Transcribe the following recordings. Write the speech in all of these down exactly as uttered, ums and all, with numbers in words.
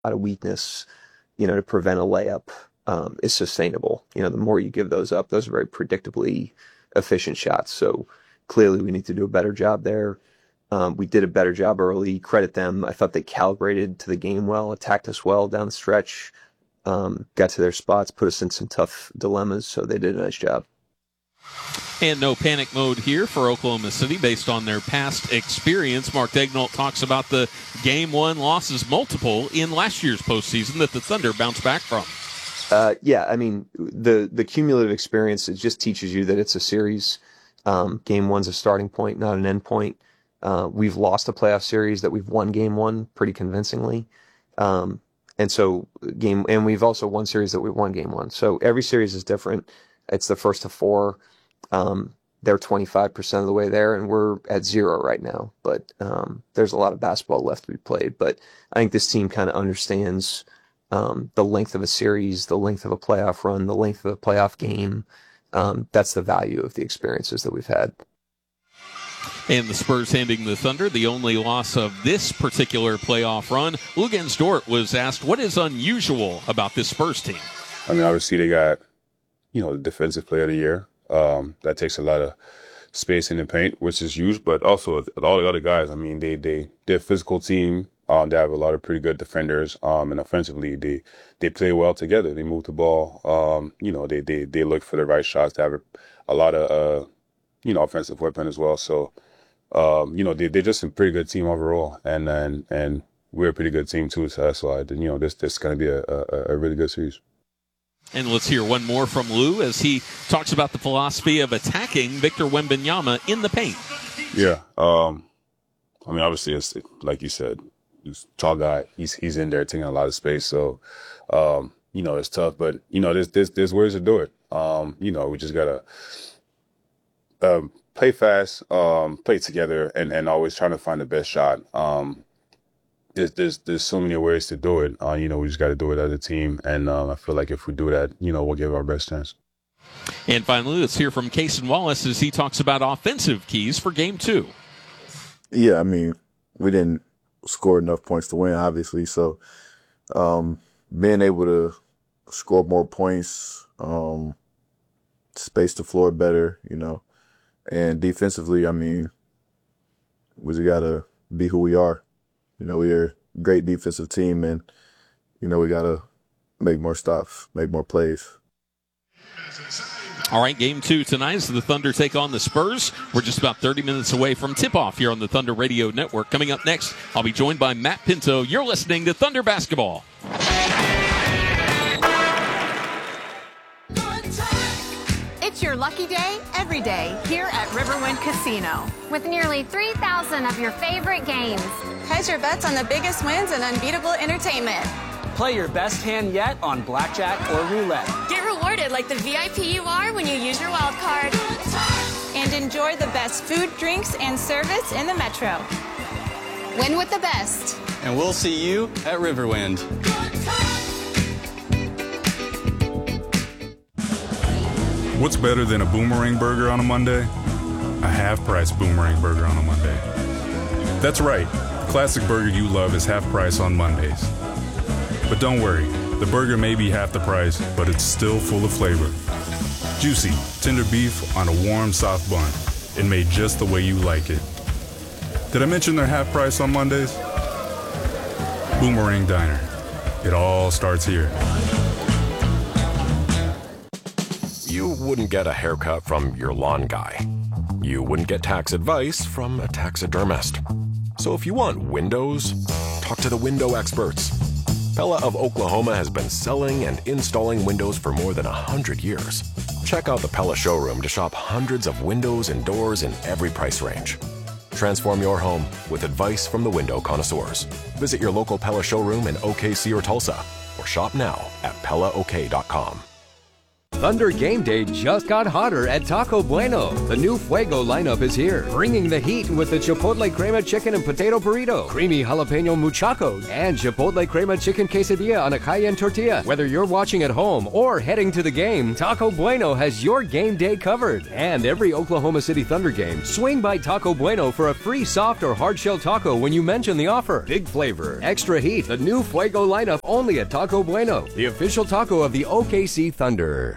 of weakness, you know, to prevent a layup um, is sustainable. You know, the more you give those up, those are very predictably efficient shots. So clearly we need to do a better job there. Um, we did a better job early. Credit them. I thought they calibrated to the game well, attacked us well down the stretch, um, got to their spots, put us in some tough dilemmas. So they did a nice job. And no panic mode here for Oklahoma City based on their past experience. Mark Daigneault talks about the game one losses, multiple in last year's postseason that the Thunder bounced back from. Uh, yeah, I mean, the, the cumulative experience, it just teaches you that it's a series. Um, game one's a starting point, not an end point. Uh, we've lost a playoff series that we've won game one pretty convincingly. Um, and so game, and we've also won series that we won game one. So every series is different. It's the first to four. Um, they're twenty-five percent of the way there, and we're at zero right now. But um, there's a lot of basketball left to be played. But I think this team kind of understands um, the length of a series, the length of a playoff run, the length of a playoff game. Um, that's the value of the experiences that we've had. And the Spurs handing the Thunder the only loss of this particular playoff run. Luguentz Dort was asked what is unusual about this Spurs team. I mean, obviously they got, you know, the defensive player of the year. Um, that takes a lot of space in the paint, which is huge. But also all the other guys, I mean, they they they're a physical team. Um, they have a lot of pretty good defenders. Um, and offensively, they they play well together. They move the ball. Um, you know, they they they look for the right shots. They have a, a lot of uh, you know, offensive weapon as well. So. Um, you know, they, they're just a pretty good team overall, and and, and we're a pretty good team too. So that's why, you know, this this is going to be a, a, a really good series. And let's hear one more from Lou as he talks about the philosophy of attacking Victor Wembanyama in the paint. Yeah, um, I mean, obviously, it's like you said, he's a tall guy. He's he's in there taking a lot of space, so um, you know, it's tough. But you know, there's there's there's ways to do it. Um, you know, we just gotta. Um, Play fast, um, play together, and, and always trying to find the best shot. Um, there's there's there's so many ways to do it. Uh, you know, we just got to do it as a team, and um, I feel like if we do that, you know, we'll give our best chance. And finally, let's hear from Cason Wallace as he talks about offensive keys for Game Two. Yeah, I mean, we didn't score enough points to win, obviously. So, um, being able to score more points, um, space the floor better, you know. And defensively, I mean, we just got to be who we are. You know, we're a great defensive team, and, you know, we got to make more stops, make more plays. All right, game two tonight as the Thunder take on the Spurs. We're just about thirty minutes away from tip-off here on the Thunder Radio Network. Coming up next, I'll be joined by Matt Pinto. You're listening to Thunder Basketball. It's your lucky day every day here at Riverwind Casino. With nearly three thousand of your favorite games. Hedge your bets on the biggest wins and unbeatable entertainment. Play your best hand yet on blackjack or roulette. Get rewarded like the V I P you are when you use your wild card. And enjoy the best food, drinks, and service in the Metro. Win with the best. And we'll see you at Riverwind. What's better than a Boomerang Burger on a Monday? A half-price Boomerang Burger on a Monday. That's right. The classic burger you love is half price on Mondays. But don't worry, the burger may be half the price, but it's still full of flavor. Juicy, tender beef on a warm, soft bun, and made just the way you like it. Did I mention they're half price on Mondays? Boomerang Diner. It all starts here. You wouldn't get a haircut from your lawn guy. You wouldn't get tax advice from a taxidermist. So if you want windows, talk to the window experts. Pella of Oklahoma has been selling and installing windows for more than one hundred years. Check out the Pella showroom to shop hundreds of windows and doors in every price range. Transform your home with advice from the window connoisseurs. Visit your local Pella showroom in O K C or Tulsa, or shop now at Pella O K dot com. Thunder Game Day just got hotter at Taco Bueno. The new Fuego lineup is here, bringing the heat with the Chipotle Crema Chicken and Potato Burrito, Creamy Jalapeno Muchachos, and Chipotle Crema Chicken Quesadilla on a Cayenne Tortilla. Whether you're watching at home or heading to the game, Taco Bueno has your game day covered. And every Oklahoma City Thunder game, swing by Taco Bueno for a free soft or hard shell taco when you mention the offer. Big flavor, extra heat, the new Fuego lineup only at Taco Bueno, the official taco of the O K C Thunder.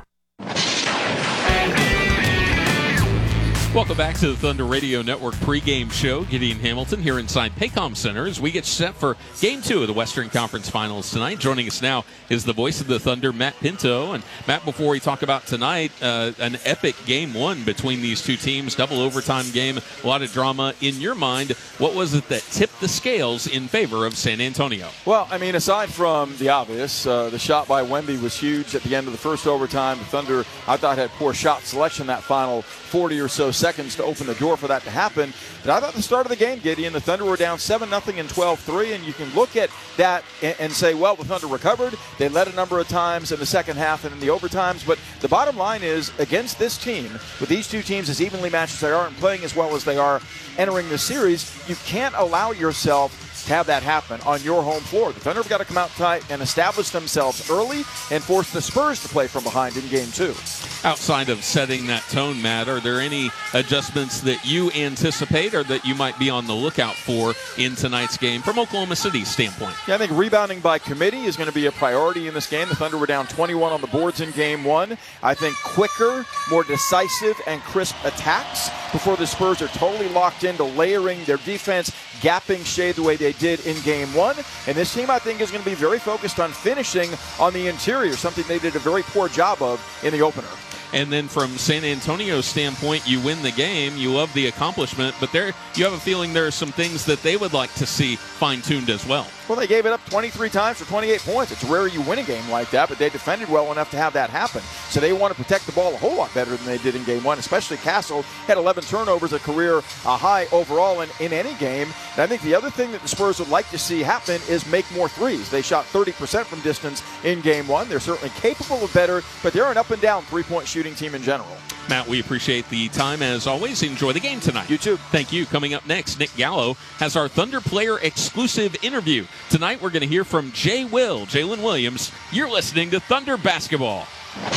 Welcome back to the Thunder Radio Network pregame show. Gideon Hamilton here inside Paycom Center as we get set for Game two of the Western Conference Finals tonight. Joining us now is the voice of the Thunder, Matt Pinto. And Matt, before we talk about tonight, uh, an epic Game one between these two teams, double overtime game, a lot of drama. In your mind, what was it that tipped the scales in favor of San Antonio? Well, I mean, aside from the obvious, uh, the shot by Wemby was huge at the end of the first overtime. The Thunder, I thought, had poor shot selection that final forty or so seconds to open the door for that to happen. But I thought the start of the game, Gideon, the Thunder were down seven nothing and twelve three, and you can look at that and, and say, well, the Thunder recovered. They led a number of times in the second half and in the overtimes. But the bottom line is, against this team, with these two teams as evenly matched as they are and playing as well as they are entering the series, you can't allow yourself to have that happen on your home floor. The Thunder have got to come out tight and establish themselves early and force the Spurs to play from behind in game two. Outside of setting that tone, Matt, are there any adjustments that you anticipate or that you might be on the lookout for in tonight's game from Oklahoma City's standpoint? Yeah, I think rebounding by committee is going to be a priority in this game. The Thunder were down twenty-one on the boards in game one. I think quicker, more decisive, and crisp attacks before the Spurs are totally locked into layering their defense, gapping Shea the way they did in game one. And this team, I think, is going to be very focused on finishing on the interior, something they did a very poor job of in the opener. And then from San Antonio's standpoint, you win the game. You love the accomplishment, but there you have a feeling there are some things that they would like to see fine-tuned as well. Well, they gave it up twenty-three times for twenty-eight points. It's rare you win a game like that, but they defended well enough to have that happen. So they want to protect the ball a whole lot better than they did in game one, especially Castle had eleven turnovers, a career uh, high overall in, in any game. And I think the other thing that the Spurs would like to see happen is make more threes. They shot thirty percent from distance in game one. They're certainly capable of better, but they're an up-and-down three-point shooting team in general. Matt, we appreciate the time as always. Enjoy the game tonight. You too. Thank you. Coming up next, Nick Gallo has our Thunder player exclusive interview. Tonight we're going to hear from Jay Will, Jalen Williams. You're listening to Thunder Basketball.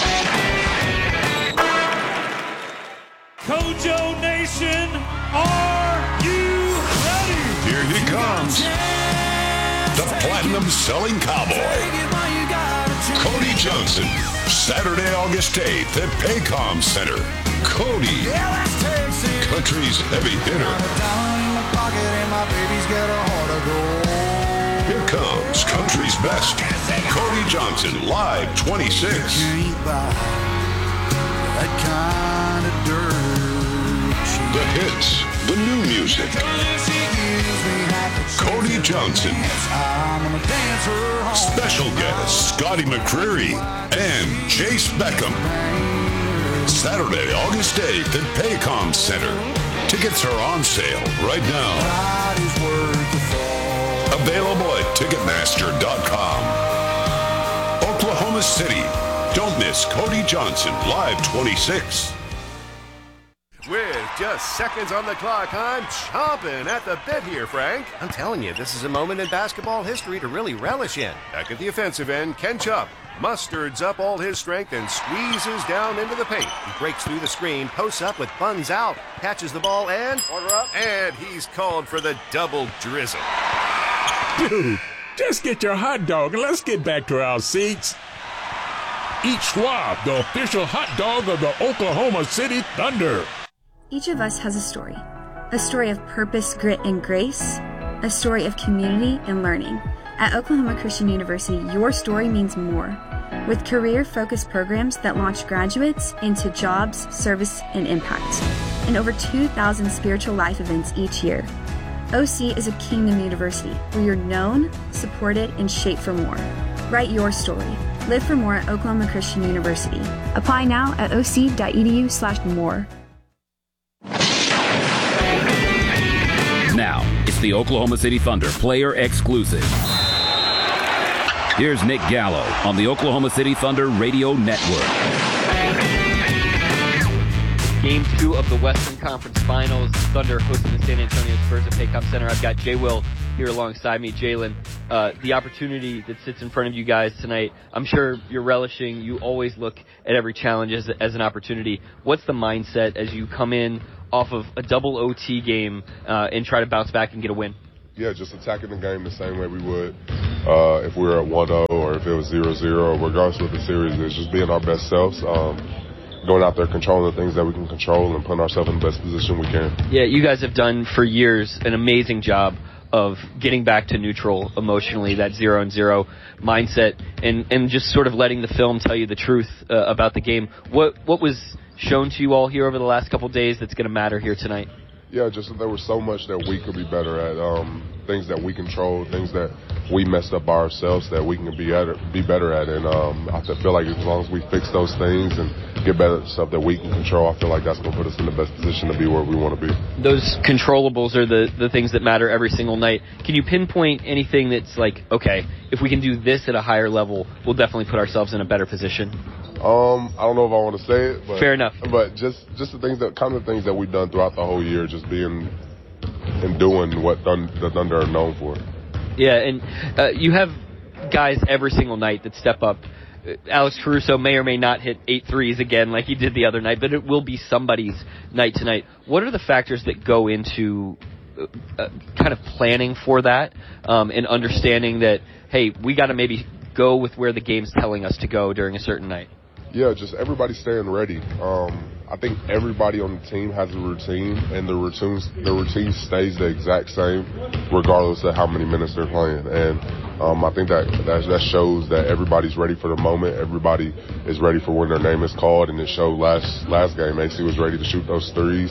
Kojo Nation, are you ready? Here he comes. The platinum selling cowboy, Cody Johnson. Saturday, August eighth at Paycom Center. Cody, country's heavy hitter. Here comes country's best, Cody Johnson, live twenty-six. The hits, the new music. Cody Johnson. Special guests Scotty McCreery and Chase Beckham. Saturday, August eighth at Paycom Center. Tickets are on sale right now. Available at Ticketmaster dot com. Oklahoma City. Don't miss Cody Johnson, live twenty-six. With just seconds on the clock, I'm chomping at the bit here, Frank. I'm telling you, this is a moment in basketball history to really relish in. Back at the offensive end, Ken Chupp mustereds up all his strength and squeezes down into the paint. He breaks through the screen, posts up with buns out, catches the ball, and... Order up. And he's called for the double drizzle. Dude, just get your hot dog and let's get back to our seats. Eat Schwab, the official hot dog of the Oklahoma City Thunder. Each of us has a story. A story of purpose, grit, and grace. A story of community and learning. At Oklahoma Christian University, your story means more. With career-focused programs that launch graduates into jobs, service, and impact. And over two thousand spiritual life events each year. O C is a kingdom university where you're known, supported, and shaped for more. Write your story. Live for more at Oklahoma Christian University. Apply now at oc.edu slash more. Now, it's the Oklahoma City Thunder player exclusive. Here's Nick Gallo on the Oklahoma City Thunder Radio Network. game two of the Western Conference Finals. Thunder hosting the San Antonio Spurs at Paycom Center. I've got Jay Will here alongside me. Jalen, uh, the opportunity that sits in front of you guys tonight, I'm sure you're relishing. You always look at every challenge as, as an opportunity. What's the mindset as you come in off of a double O T game uh, and try to bounce back and get a win? Yeah, just attacking the game the same way we would uh, if we were at one oh or if it was zero zero, regardless of what the series is. Just being our best selves. Um, going out there, controlling the things that we can control and putting ourselves in the best position we can. Yeah, you guys have done for years an amazing job of getting back to neutral emotionally, that zero and zero mindset, and, and just sort of letting the film tell you the truth uh, about the game. What what was shown to you all here over the last couple of days that's going to matter here tonight? Yeah, just that there was so much that we could be better at, um, things that we control, things that we messed up by ourselves that we can be at, be better at. And um, I feel like as long as we fix those things and get better at stuff that we can control, I feel like that's going to put us in the best position to be where we want to be. Those controllables are the, the things that matter every single night. Can you pinpoint anything that's like, okay, if we can do this at a higher level, we'll definitely put ourselves in a better position? Um, I don't know if I want to say it, but fair enough. But just just the things that kind of things that we've done throughout the whole year, just being and doing what Thun- the Thunder are known for. Yeah, and uh, you have guys every single night that step up. Uh, Alex Caruso may or may not hit eight threes again like he did the other night, but it will be somebody's night tonight. What are the factors that go into uh, uh, kind of planning for that um, and understanding that, hey, we got to maybe go with where the game's telling us to go during a certain night? Yeah, just everybody staying ready. Um, I think everybody on the team has a routine, and the routine the routine stays the exact same, regardless of how many minutes they're playing. And um, I think that, that that shows that everybody's ready for the moment. Everybody is ready for when their name is called, and it showed last last game. A C was ready to shoot those threes.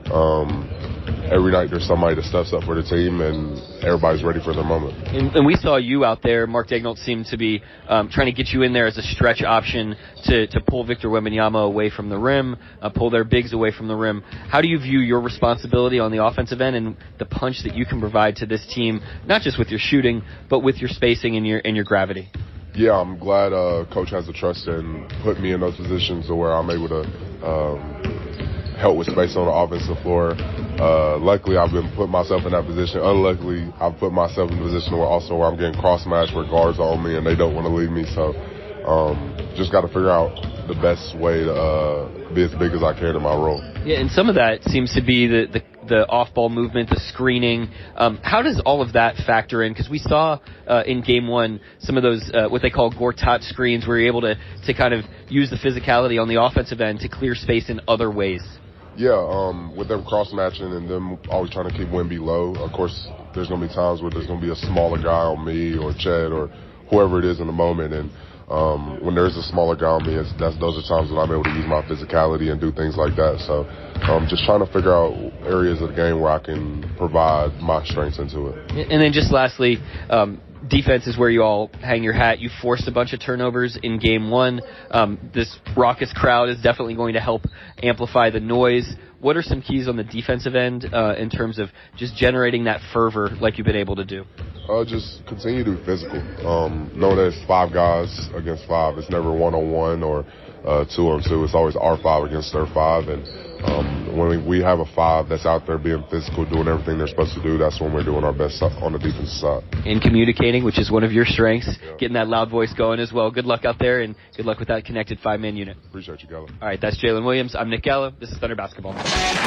Um, every night there's somebody that steps up for the team, and everybody's ready for their moment. And, and we saw you out there. Mark Daigneault seemed to be um, trying to get you in there as a stretch option to, to pull Victor Wembanyama away from the rim, uh, pull their bigs away from the rim. How do you view your responsibility on the offensive end and the punch that you can provide to this team, not just with your shooting, but with your spacing and your and your gravity? Yeah, I'm glad uh, Coach has the trust and put me in those positions to where I'm able to um, help with space on the offensive floor. Uh, luckily, I've been put myself in that position. Unluckily, I've put myself in a position where also where I'm getting cross-matched where guards are on me and they don't want to leave me. So um, just got to figure out the best way to uh, be as big as I can in my role. Yeah, and some of that seems to be the, the, the off-ball movement, the screening. Um, how does all of that factor in? Because we saw uh, in game one some of those, uh, what they call Gortat screens, where you're able to, to kind of use the physicality on the offensive end to clear space in other ways. Yeah, um, with them cross-matching and them always trying to keep Wemby low, of course, there's going to be times where there's going to be a smaller guy on me or Chet or whoever it is in the moment. And um, when there's a smaller guy on me, it's, that's, those are times that I'm able to use my physicality and do things like that. So um, just trying to figure out areas of the game where I can provide my strengths into it. And then just lastly, um, defense is where you all hang your hat. You forced a bunch of turnovers in game one. Um, this raucous crowd is definitely going to help amplify the noise. What are some keys on the defensive end uh, in terms of just generating that fervor like you've been able to do? Uh, just continue to be physical. Um, know that it's five guys against five. It's never one-on-one or uh, two-on-two. It's always our five against their five. And um, when we, we have a five that's out there being physical, doing everything they're supposed to do, that's when we're doing our best on the defensive side. And communicating, which is one of your strengths, yeah. Getting that loud voice going as well. Good luck out there, and good luck with that connected five-man unit. Appreciate you, Gallo. All right, that's Jalen Williams. I'm Nick Gallo. This is Thunder Basketball.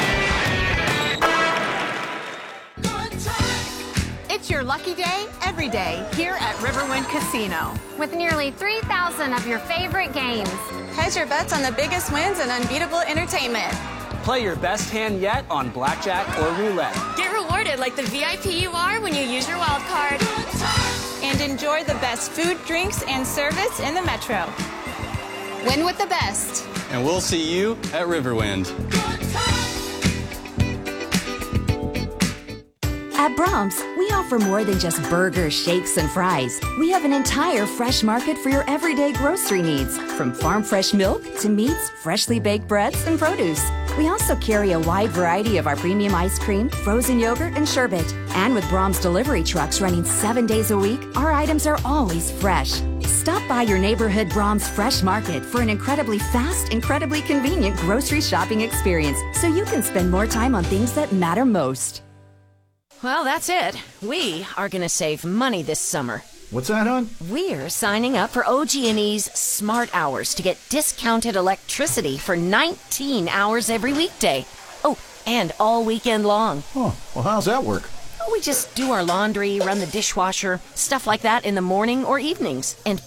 It's your lucky day every day here at Riverwind Casino. With nearly three thousand of your favorite games. Hedge your bets on the biggest wins and unbeatable entertainment. Play your best hand yet on blackjack or roulette. Get rewarded like the V I P you are when you use your wild card. And enjoy the best food, drinks, and service in the Metro. Win with the best. And we'll see you at Riverwind. At Brahms, we offer more than just burgers, shakes, and fries. We have an entire fresh market for your everyday grocery needs, from farm fresh milk to meats, freshly baked breads, and produce. We also carry a wide variety of our premium ice cream, frozen yogurt, and sherbet. And with Brahms delivery trucks running seven days a week, our items are always fresh. Stop by your neighborhood Brahms Fresh Market for an incredibly fast, incredibly convenient grocery shopping experience so you can spend more time on things that matter most. Well, that's it. We are going to save money this summer. What's that, hon? We're signing up for O G and E's Smart Hours to get discounted electricity for nineteen hours every weekday. Oh, and all weekend long. Oh, well, how's that work? We just do our laundry, run the dishwasher, stuff like that in the morning or evenings. And